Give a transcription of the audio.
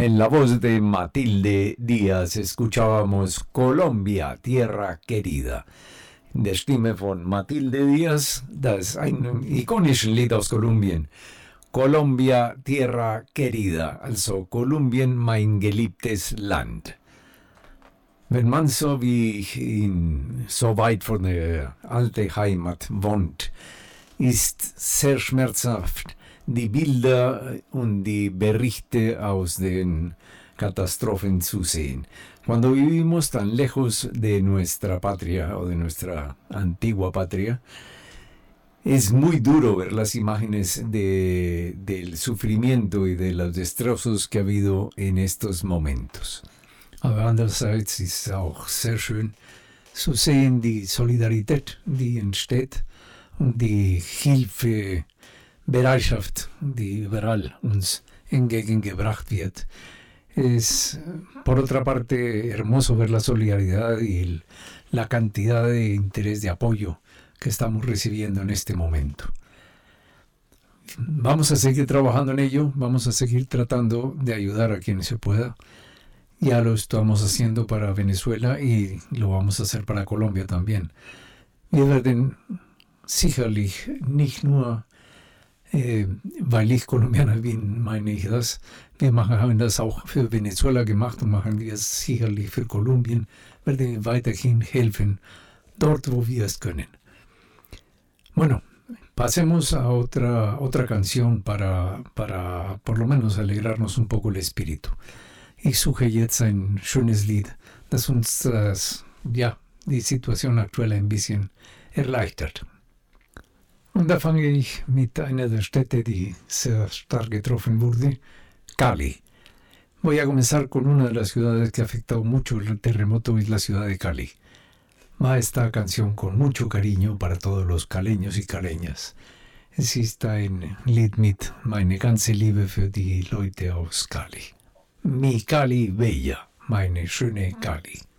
En la voz de Matilde Díaz escuchábamos Colombia, tierra querida. Der Stimme von Matilde Díaz, das ein ikonisches Lied aus Kolumbien. Colombia, tierra querida, also Kolumbien, mein geliebtes Land. Wenn man so wie ich so weit von der alten Heimat wohnt, ist sehr schmerzhaft, die Bilder und die Berichte aus den Katastrophen zu sehen. Cuando vivimos tan lejos de nuestra patria o de nuestra antigua patria, es muy duro ver las imágenes del sufrimiento y de los destrozos que ha habido en estos momentos. Aber andererseits ist es auch sehr schön zu sehen die Solidarität, die entsteht und die Hilfebereitschaft, die überall uns entgegengebracht wird. Es, por otra parte, hermoso ver la solidaridad y la cantidad de interés, de apoyo que estamos recibiendo en este momento. Vamos a seguir trabajando en ello, vamos a seguir tratando de ayudar a quienes se pueda. Ya lo estamos haciendo para Venezuela y lo vamos a hacer para Colombia también. Wir werden sicherlich nicht nur, weil ich Kolumbianer bin, meine ich das. Haben das auch für Venezuela gemacht und machen wir es sicherlich für Kolumbien. Werden wir weiterhin helfen, dort wo wir es können. Bueno, pasemos a otra canción para por lo menos alegrarnos un poco el espíritu. Ich suche jetzt ein schönes Lied, das uns die Situation aktuell ein bisschen erleichtert. Und da fange ich mit einer der Städte, die sehr stark getroffen wurde, Cali. Voy a comenzar con una de las ciudades que ha afectado mucho el terremoto, es la ciudad de Cali. Va esta canción con mucho cariño para todos los caleños y caleñas. Es ist ein Lied mit meine ganze Liebe für die Leute aus Cali. Mi Cali bella, meine schöne Cali.